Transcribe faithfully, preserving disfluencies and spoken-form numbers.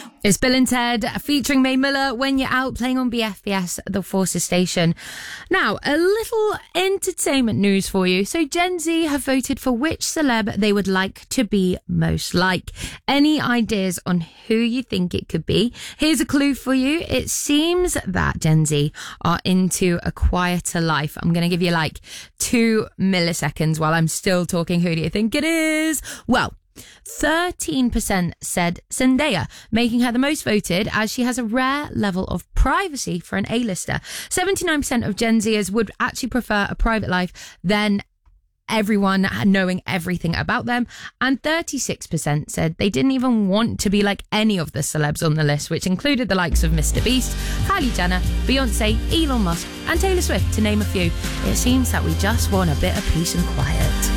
It's Bill and Ted featuring Mae Muller when you're out playing on B F B S, the Forces Station. Now, a little entertainment news for you. So Gen Z have voted for which celeb they would like to be most like. Any ideas on who you think it could be? Here's a clue for you. It seems that Gen Z are into a quieter life. I'm going to give you like two milliseconds while I'm still talking. Who do you think it is? Well, thirteen percent said Zendaya, making her the most voted as she has a rare level of privacy for an A-lister. seventy-nine percent of Gen Zers would actually prefer a private life than everyone knowing everything about them. And thirty-six percent said they didn't even want to be like any of the celebs on the list, which included the likes of Mister Beast, Kylie Jenner, Beyonce, Elon Musk and Taylor Swift, to name a few. It seems that we just want a bit of peace and quiet.